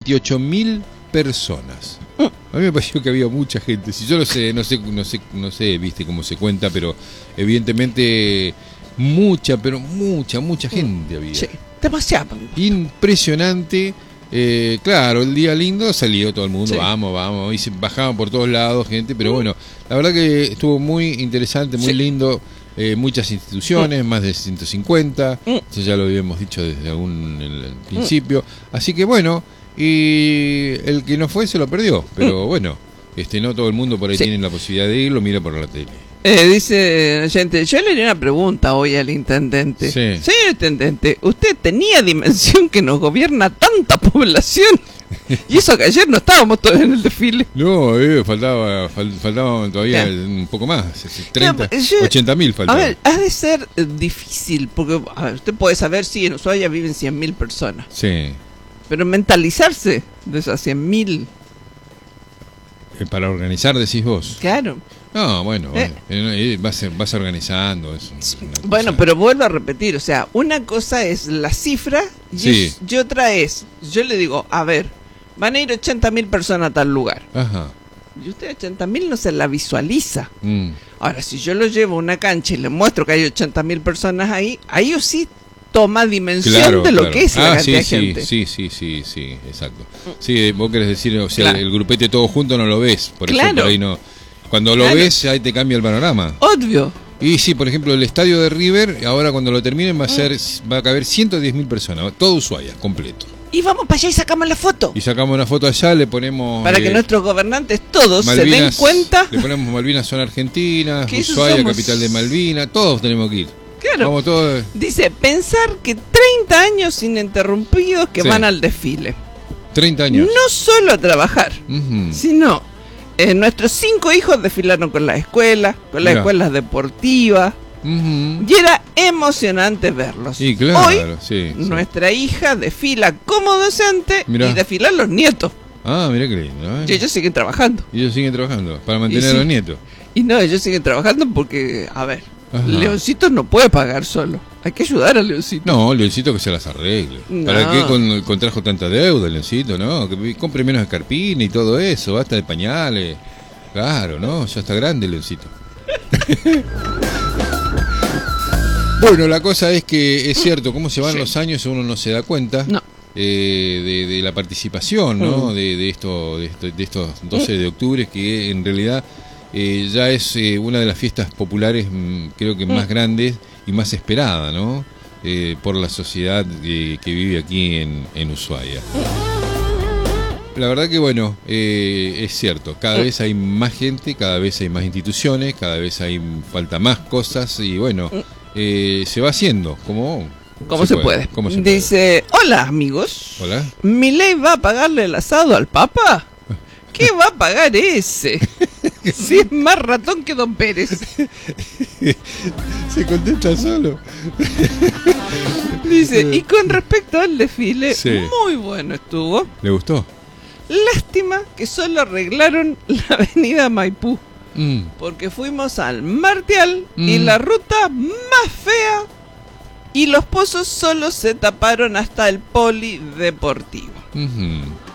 28.000 personas. A mí me pareció que había mucha gente. Si yo no sé, viste cómo se cuenta, pero evidentemente mucha gente había. Sí, demasiado. Impresionante. Claro, el día lindo salió todo el mundo, Sí. vamos, y se bajaban por todos lados gente, pero bueno, la verdad que estuvo muy interesante, muy lindo. Muchas instituciones, más de 150, eso ya lo habíamos dicho desde el principio, así que bueno, y el que no fue se lo perdió, pero bueno, no todo el mundo por ahí tiene la posibilidad de ir, lo mira por la tele. Dice gente, yo le haría una pregunta hoy al intendente. Sí. Señor intendente, ¿usted tenía dimensión que nos gobierna tanta población? Y eso que ayer no estábamos todos en el desfile. No, faltaba todavía un poco más, 80.000 A faltaban. ver, ha de ser difícil, porque a ver, usted puede saber si en Ushuaia viven 100.000 personas, Sí, pero mentalizarse de esas 100.000, para organizar decís vos. claro. No, bueno, vas organizando. Bueno, pero vuelvo a repetir, o sea, una cosa es la cifra y otra es, yo le digo, a ver, van a ir 80.000 personas a tal lugar. Ajá. Y usted 80.000 no se la visualiza. Ahora, si yo lo llevo a una cancha y le muestro que hay 80.000 personas ahí o sí toma dimensión de lo que es la cantidad de gente. Sí, exacto. Sí, vos querés decir, o sea, el grupete todo junto no lo ves, por eso por ahí no. Cuando lo ves, ahí te cambia el panorama. Obvio. Y sí, por ejemplo, el estadio de River, ahora cuando lo terminen va a caber 110.000 personas, todo Ushuaia, completo. Y vamos para allá y sacamos la foto. Y sacamos una foto allá, le ponemos... Para que nuestros gobernantes todos Malvinas, se den cuenta. Le ponemos Malvinas son argentinas, Que Ushuaia, somos... capital de Malvinas, todos tenemos que ir. Claro. Vamos todos... Dice, pensar que 30 años ininterrumpidos que van al desfile. 30 años. No solo a trabajar, sino... nuestros 5 hijos desfilaron con la escuela, con las escuelas deportivas, y era emocionante verlos. Sí, claro, Hoy, nuestra hija desfila como docente y desfilan los nietos. Ah, mirá qué lindo. Y ellos siguen trabajando. Y ellos siguen trabajando para mantener a los nietos. Y no, ellos siguen trabajando porque, a ver, Leoncito no puede pagar solo. Hay que ayudar a Leoncito. No, Leoncito que se las arregle. No. ¿Para qué contrajo tanta deuda, Leoncito? No, que compre menos escarpina y todo eso, basta de pañales. Claro, ¿no? Ya está grande Leoncito. Bueno, la cosa es que es cierto, cómo se van los años uno no se da cuenta. No. De la participación, ¿no? De estos 12 de octubre, que en realidad ya es una de las fiestas populares, creo que más grandes y más esperada, ¿no? Por la sociedad que vive aquí en Ushuaia. La verdad que bueno, es cierto, cada vez hay más gente, cada vez hay más instituciones, cada vez falta más cosas y bueno, se va haciendo como se puede. Dice, hola amigos. Hola. ¿Milei va a pagarle el asado al Papa? ¿Qué va a pagar ese? Si es más ratón que Don Pérez. Se contesta solo. Dice, y con respecto al desfile, muy bueno estuvo. ¿Le gustó? Lástima que solo arreglaron la avenida Maipú. Porque fuimos al Martial y la ruta más fea y los pozos solo se taparon hasta el polideportivo.